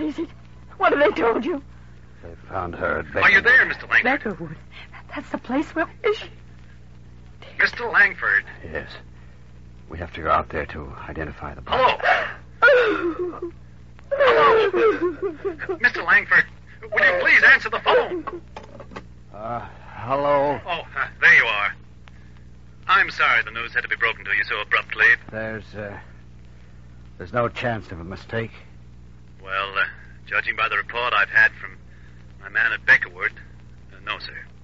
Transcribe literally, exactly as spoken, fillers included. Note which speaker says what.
Speaker 1: is it? What have they told you?
Speaker 2: They found her at Beckerwood.
Speaker 3: Are you there, Mister Langford?
Speaker 1: Beckerwood. That's the place. Where is she?
Speaker 3: Mister Langford.
Speaker 2: Yes. We have to go out there to identify the body.
Speaker 3: Hello. Hello. Mister Langford, will you please answer the phone?
Speaker 2: Uh, hello?
Speaker 3: Oh, uh, there you are. I'm sorry the news had to be broken to you so abruptly.
Speaker 2: There's, uh, there's no chance of a mistake.
Speaker 3: Well, uh, judging by the report I've had from my man at Beckerwood, uh, no, sir.